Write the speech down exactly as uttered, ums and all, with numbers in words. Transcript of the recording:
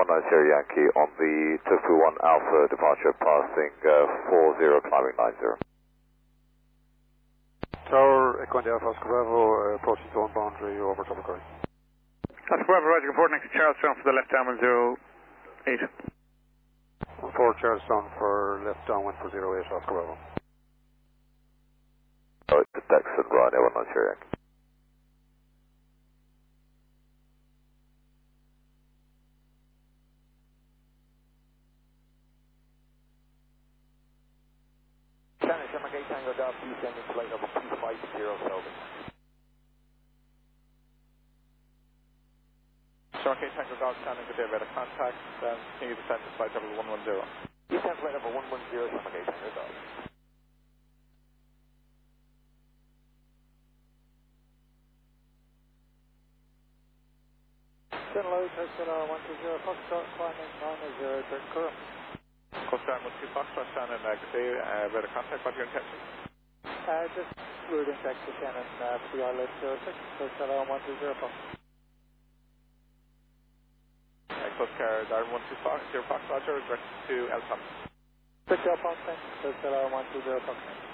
one nine zero Yankee on the Tufu one Alpha departure passing uh, four zero climbing nine zero. Tower, Echo India Alpha Oscar Bravo, uh, approaching zone boundary over Double Curry. Oscar Bravo, Roger, report next to Charlestown for the left downwind zero eight. four Charlestown for left downwind for zero eight Oscar Bravo. Oh, it's Dexon, Ryanair one nine zero Yankee. Channel Sherman Gate Tango Delta, descending flight number two five zero Kelvin. Sherman Gate Tango Delta, standing good day, better contact, um, can you descend to flight level one one zero? Descend flight number one one zero, Sherman Gate Tango Delta. Channel eight, Hotel one two zero, Foxtrot, climbing nine zero, Dirk Current. Coast Guard one two Foxtrot, standing uh, good day, uh, better contact, what's your intention? Uh, just routing back to Shannon, uh, for the islet zero six, Hotel one two zero, Fox. Uh, Coast Guard one two Fox, zero Fox, Roger, direct to El Thomas. Pick up on things, Hotel one two zero, Fox.